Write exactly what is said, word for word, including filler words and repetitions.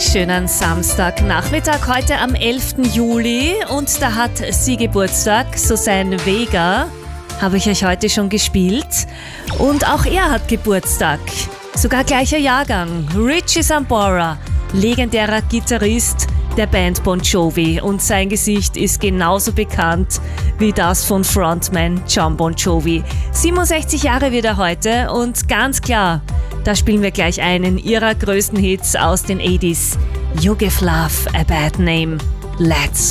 Schönen Samstagnachmittag, heute am elften Juli, und da hat sie Geburtstag, Suzanne Vega, habe ich euch heute schon gespielt, und auch er hat Geburtstag, sogar gleicher Jahrgang, Richie Sambora, legendärer Gitarrist der Band Bon Jovi, und sein Gesicht ist genauso bekannt wie das von Frontman Jon Bon Jovi. siebenundsechzig Jahre wird er heute, und ganz klar, da spielen wir gleich einen ihrer größten Hits aus den achtziger. You Give Love a Bad Name. Let's